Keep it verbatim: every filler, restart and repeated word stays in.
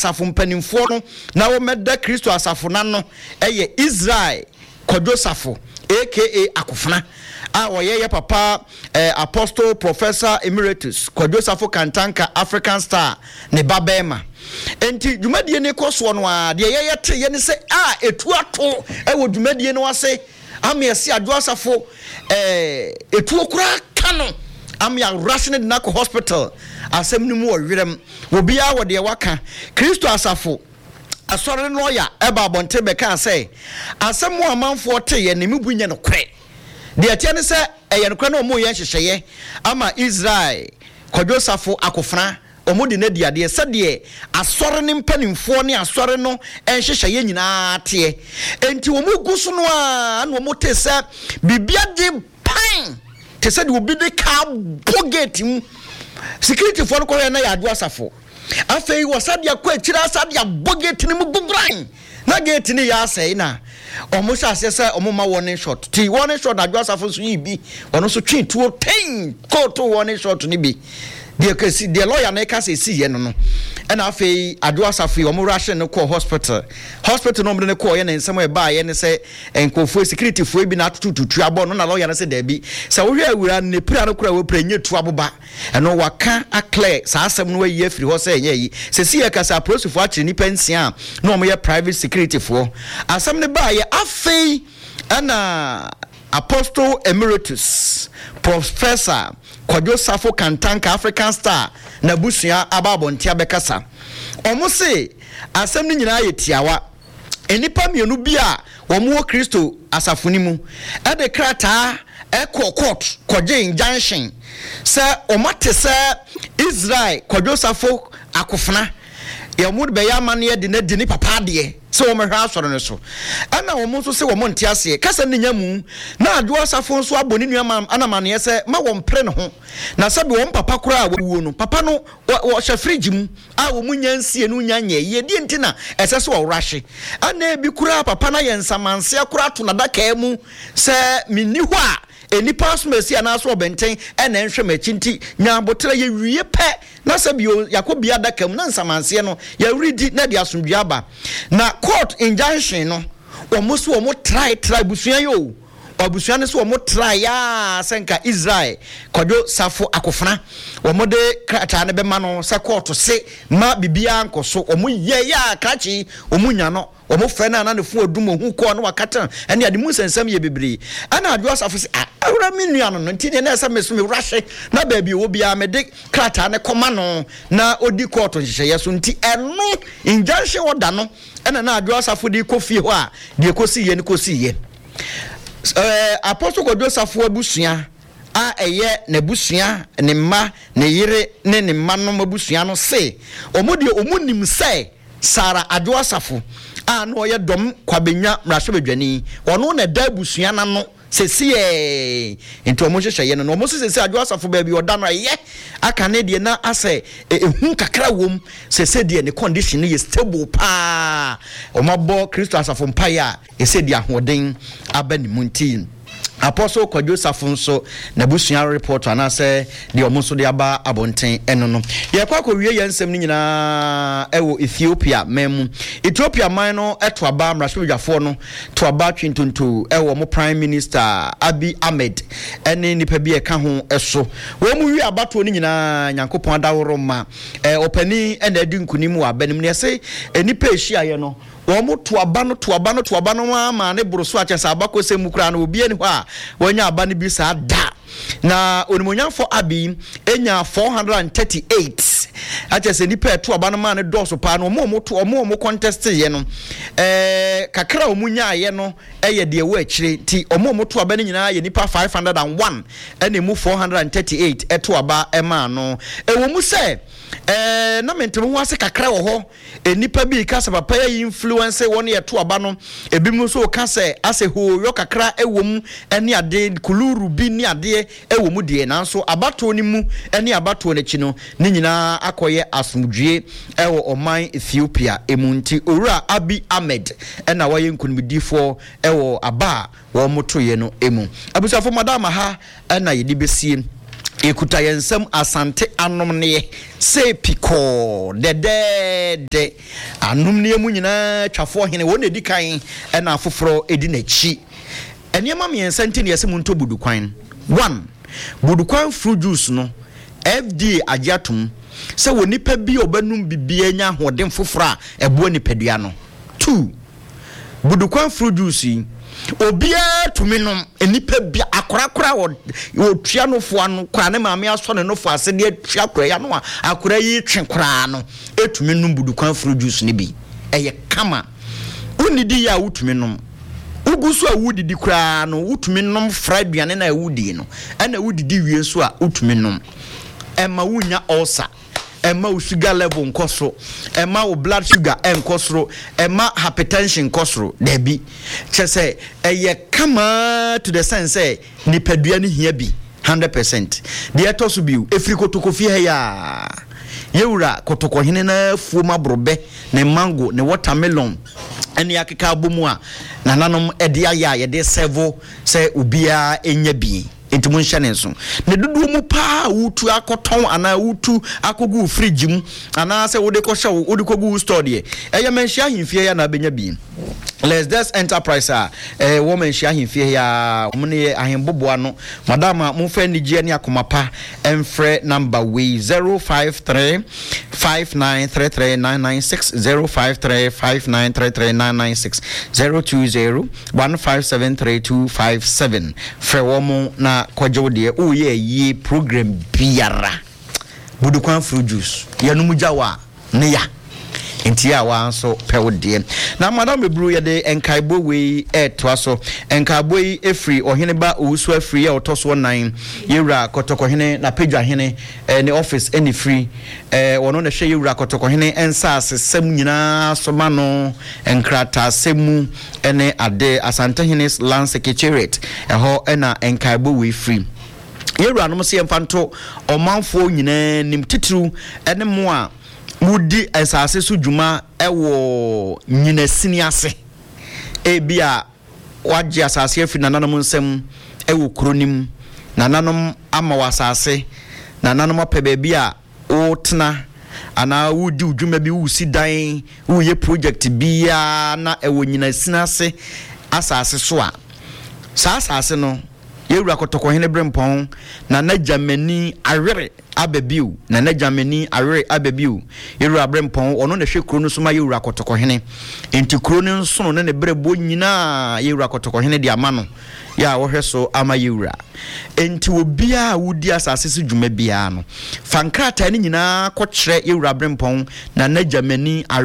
asafo mpanimfo no na wo meda Kristo asafo nano eye Israel Kodosafo aka Akofna a woyeye papa eh, Apostle Professor Emeritus Kodosafo Kantanka African Star ne babema enti dwumadie ne koso no a de yeye te ye ne se a etu ato e wo dwumadie no ase amiesi adwasafo eh etu okura kano amya rushing na ko hospital asem ni mu owerem obia wo de waka Kristo asafo asore no ya eba bonte beka say asem mo amanfo te ye ne mebunya no kre de atia ne se eye no kre na omo ye hyehyeye ama Israel Kodosafo Akofna omudi na diade se de asore ne mpanimfo ne asore no enhyehyeye nyina te enti omu guso no a na omo te se bibia de pan te se de obi de ka bogeti mu security for ko na ya adwasafo afei wasadia kwa akira sadia bogeti ni mu bubran na gate ni ya sei na omo sha se omo ma warning shot ti warning shot adwasafo so yi bi ono so twi tuo ten ko to warning shot ni bi de kasi de lawyer na ka se si ye no no na afei adwasafo omo rush ne ko hospital hospital no mde ne ko ye ne nsem e ba ye ne se enkofo security fo bi na tututu abo no na lawyer na se da bi se wo hwe awura ne pira no kura wo pra nye tu aboba eno waka aclear sa asem no ayi afiri ho se ye yi se si ye kasa prosufo a kire ni pensia no omo ye private security fo asem ne ba ye afei ana Apostle Emeritus Professor Kodosafo Kantanka African Star na busua ababontia bekasa omo se asem ni nyina yetiawa enipa mienu bia womo Kristo asafuni mu e de krata e court koje injunction se omate se Israel Kodosafo Akofna yamud be yamane de na dini papa de se wo mehwa asoro ne so ana wo mo so se wo mo nte ase kasa ne nyamu na adwasafo so aboni nuama anamane se ma wo mpre ne ho na sabe wo papa kura wo no papa no wo hye fridge mu a wo munyansie no nyanya ye die ntina ese se wo rahye ana bi kura papa na ye nsamanse kura to na daka mu se minni ho a enipa asomasi anaso obenten ena nhwe machinti nyabotre ye wie pe na sabio yakobia daka mu na nsamanse no ya redi na dia asomduaba na court injunction no omuso omo try try busua yo obusua ne so omo try ya senka Israel Kodosafo Akofna omo de krata ne be ma no se court se ma bibia nkoso omo ye ya krachi omo nya no omo fe na na ne fu odum hu ko no wakata ene ade mu sensam ye bebre ana adwasafo se awra minua no no ntine na esa meso me rahye na ba bi wo bia me de krata ne koma no na odi court nhye ye so nti eno injunction oda no ena na adwasafo di kofie ho a de kosi ye ne kosi ye eh Apostle Kodosafo abusua a eye na busua ne mma ne yire ne ne mma no mabusua no se omodi omunim se Sara adwasafo a no ye dom kwabenya mrahwe badwani ono na da busua na no sesiye enti omo hwehwe ye no omo sese adwasafo ba bi oda no ye aka ne de na ase ehun kakra wom sese de ne condition ye stable pa omo bo Kristo asafo mpaya ese de ahoden abani muntin Apostle Kodosafo nso na busua report ana se de omo so de aba abonten eno no ye kwa ko wie yansem ni nyina ewo Ethiopia memu Ethiopia man no eto aba mrashwejafo no to aba twintonto ewo mo Prime Minister Abiy Ahmed ene nipa bi e ka ho eso wo mu wi abato ni nyina Nyankopon adaworo ma eh opani ene adi nkunim wa banim ne se enipa ehia ye no womo to aba no to aba no to aba no ma ne boroso achesa abako se mukura no obi ani ho a wanya aba ne bi sa da na onimonyafo Abiy enya four hundred thirty-eight achese nipa to aba no ma ne doso pa no omo to omo omo contest ye no eh kakra omunya ye no eye de wo akire ti omo omo to aba ne nyina ye nipa five hundred one ene mu four hundred thirty-eight eto aba e ma no e wo mu se eh na mentem ho ase kakra wo ho enipa bi ka se papa ya influence won ye to aba no ebi mu so ka se ase ho yo kakra ewom ene ade kuluru bi ni ade ewom de nanso abato ni mu ene abato na chi no ni nyina akoye asomdwie ewo oman Ethiopia emunti owura Abiy Ahmed ena waye nkunimdifo ewo aba wo motoye no emu abusafo madama ha ena yedi besie ekuta yensem asante anomne se piko de de de anomne mu nyina twafo hene won edi kan e na afoforo edi na chi enema me yensante ne yesem nto budukwan one budukwan fruit juice no F D A agiatum se wonipa bi obanum bibia nya hoden foforo a ebo nipadua no two budukwan fruit juice obia tuminom enipa bia akorakora wo tua no fo ano kwa ne maame aso ne no fo ase de tua kora ya no akora yi twe kora no etuminom budukwan fruit juice ne bi eye kama unidi ya utuminom ugusu a wudidi kora no utuminom fra duane na wudi no ana wudidi wie so a utuminom ema wunya ulcer ema wo sugar level nkosro ema wo blood sugar enkosro ema hypertension nkosro debi chese eye kama to the sense say nipadua ni hia bi one hundred percent de etoso bi efiri kotokofie ha ya yewura kotoko hene na fuo mabrobe ne mango ne watermelon ene yakeka abomu a nananom ede aya ye de servo say obia enya bi entimu nhane so ne dodo mu pa wutu akoton ana wutu akogu fridge mu ana se wode ko hye wode kogu store de eye menhia himfie ya na benya bi let's this enterprise a eh woman hia himfie ya omne ahemboboa no madama mo fa nige ne akomapa emfre number we zero five three five nine three three nine nine six zero five three five nine three three nine nine six zero two zero one five seven three two five seven fre womo na kwajo de o ye yi program biara budukwan fruit juice yanum jawa ne ya entia wa so pewde na madam ebru ye de enkaibo we etwaso enkaibo yi efri ohene ba owusu afri ye otoso nine yewra kotoko hene na pedwa hene ne office any free eh wono na hwe yewra kotoko hene ensa asesem nyina soma no enkrata semu ene ade asante hene land secretariat eho ena enkaibo we free yewra no se emfanto omanfo nyina nim titru ene mo a mudi esase su djuma ewo nyinasini ase ebia waje asase afi nananom nsem ewo kronim nananom ama wasase nananom apebe bia otna ana wudi djuma bi wusi dan wuye project bia na ewo nyinasini ase asase so a sa asase no yewura kotoko hene brempon na na Germany awere abebiu na na Germany awere abebiu yewura brempon ono na hwe kro no so ma yewura kotoko hene enti kro no so no ne brebo nyina yewura kotoko hene di amano ya wo hwe so ama yewura enti obia wudi asase se dwuma bia no fankrata ni nyina ko kire yewura brempon na na Germany